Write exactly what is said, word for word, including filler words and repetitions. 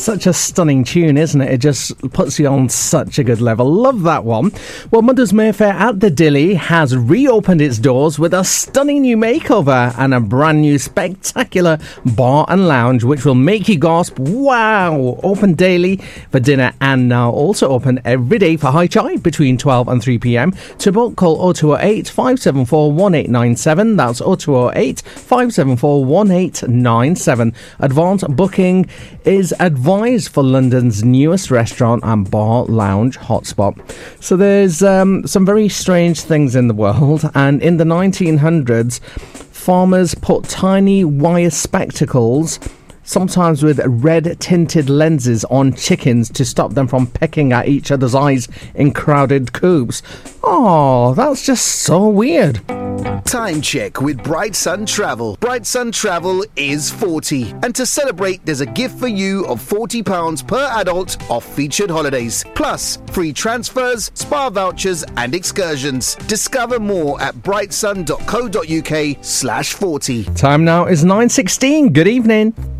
such a stunning tune, isn't it? It just puts you on such a good level. Love that one. Well, Mother's Mayfair at the Dilly has reopened its doors with a stunning new makeover and a brand new spectacular bar and lounge, which will make you gasp, wow! Open daily for dinner and now also open every day for high chai between twelve and three p.m. To book, call oh two oh eight, five seven four, one eight nine seven. That's oh two oh eight, five seven four, one eight nine seven. Advance booking is advised for London's newest restaurant and bar lounge hotspot. So there's um, some very strange things in the world, and in the nineteen hundreds, farmers put tiny wire spectacles, sometimes with red tinted lenses, on chickens to stop them from pecking at each other's eyes in crowded coops. Oh, that's just so weird. Time check with Bright Sun Travel. Bright Sun Travel is forty. And to celebrate, there's a gift for you of forty pounds per adult off featured holidays. Plus, free transfers, spa vouchers and excursions. Discover more at brightsun dot co dot uk slash 40. Time now is nine sixteen. Good evening.